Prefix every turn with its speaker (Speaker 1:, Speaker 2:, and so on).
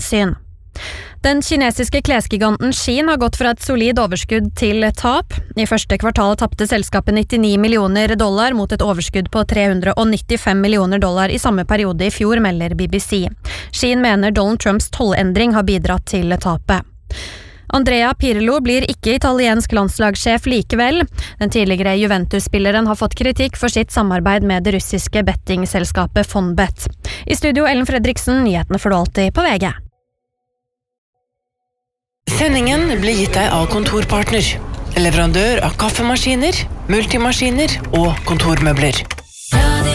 Speaker 1: hensyn. Den kinesiske klesgiganten Shein har gått fra et solid overskudd til tap. I første kvartal tapte selskapet $99 millioner mot et overskudd på $395 millioner i samme periode i fjor, melder BBC. Shein mener Donald Trumps tollendring har bidratt til tapet. Andrea Pirlo blir ikke italiensk landslagssjef likevel. Den tidligere Juventus-spilleren har fått kritikk for sitt samarbeid med det russiske bettingselskapet Fonbet. I studio Ellen Fredriksen, nyhetene får du alltid på VG.
Speaker 2: Sendingen blir gitt deg av Kontorpartner, leverandør av kaffemaskiner, multimaskiner og kontormøbler.